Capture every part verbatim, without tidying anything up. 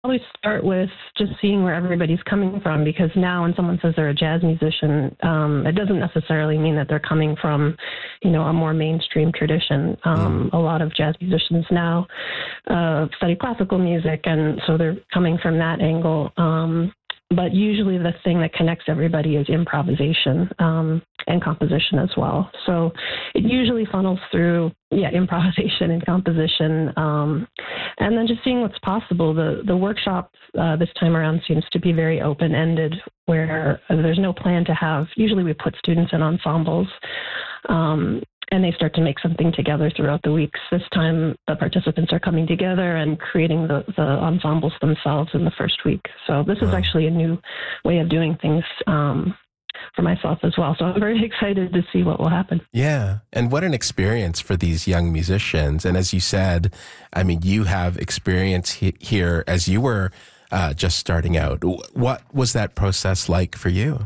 always start with just seeing where everybody's coming from, because now when someone says they're a jazz musician, um, it doesn't necessarily mean that they're coming from, you know, a more mainstream tradition. Um, mm. A lot of jazz musicians now uh, study classical music, and so they're coming from that angle. Um, But usually the thing that connects everybody is improvisation um, and composition as well. So it usually funnels through, yeah, improvisation and composition, um, and then just seeing what's possible. The the workshop uh, this time around seems to be very open-ended, where there's no plan to have, usually we put students in ensembles, um, and they start to make something together throughout the weeks. This time, the participants are coming together and creating the, the ensembles themselves in the first week. So this is actually a new way of doing things um, for myself as well. So I'm very excited to see what will happen. Yeah. And what an experience for these young musicians. And as you said, I mean, you have experience he- here as you were uh, just starting out. What was that process like for you?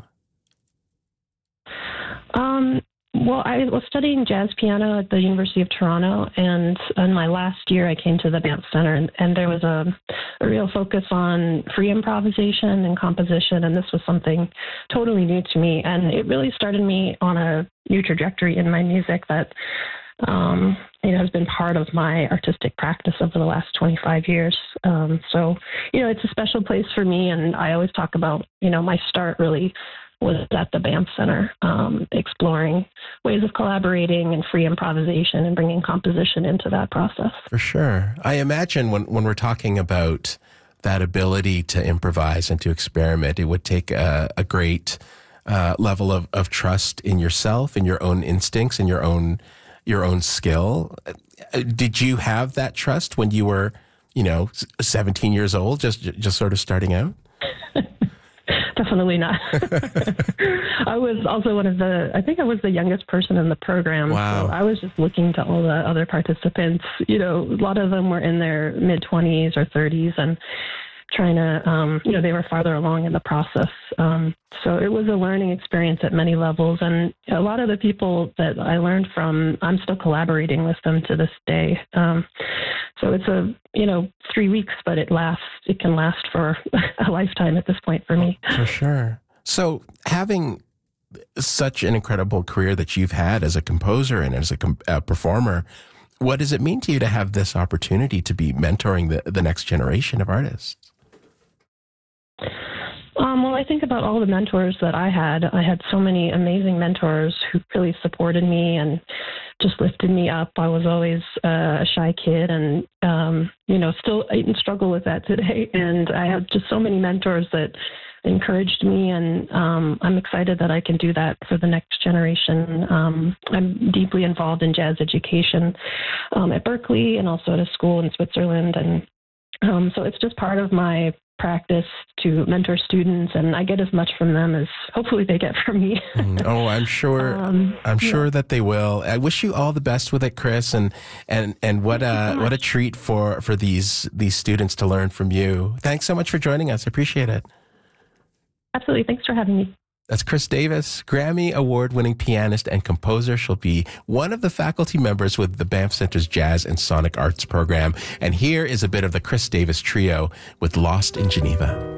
Um, Well, I was studying jazz piano at the University of Toronto, and in my last year I came to the Banff Center, and, and there was a, a real focus on free improvisation and composition, and this was something totally new to me, and it really started me on a new trajectory in my music that um, you know, has been part of my artistic practice over the last twenty-five years. Um, so, you know, it's a special place for me, and I always talk about, you know, my start really was at the Banff Center, um, exploring ways of collaborating and free improvisation and bringing composition into that process. For sure. I imagine when, when we're talking about that ability to improvise and to experiment, it would take a, a great uh, level of, of trust in yourself, in your own instincts, in your own your own skill. Did you have that trust when you were, you know, seventeen years old, just just sort of starting out? Definitely not. I was also one of the, I think I was the youngest person in the program. Wow. So I was just looking to all the other participants. You know, a lot of them were in their mid-twenties or thirties and trying to, um, you know, they were farther along in the process. Um, so it was a learning experience at many levels. And a lot of the people that I learned from, I'm still collaborating with them to this day. Um, so it's a, you know, three weeks, but it lasts, it can last for a lifetime at this point for me. For sure. So having such an incredible career that you've had as a composer and as a, com- a performer, what does it mean to you to have this opportunity to be mentoring the, the next generation of artists? Um, well, I think about all the mentors that I had. I had so many amazing mentors who really supported me and just lifted me up. I was always uh, a shy kid and, um, you know, still I struggle with that today. And I have just so many mentors that encouraged me, and um, I'm excited that I can do that for the next generation. Um, I'm deeply involved in jazz education um, at Berklee and also at a school in Switzerland. And um, so it's just part of my practice to mentor students, and I get as much from them as hopefully they get from me. Oh, I'm sure. Um, I'm sure yeah. that they will. I wish you all the best with it, Chris, and and and what a what a treat for for these these students to learn from you. Thanks so much for joining us. I appreciate it. Absolutely. Thanks for having me. That's Chris Davis, Grammy Award-winning pianist and composer. She'll be one of the faculty members with the Banff Center's Jazz and Sonic Arts program. And here is a bit of the Chris Davis Trio with Lost in Geneva.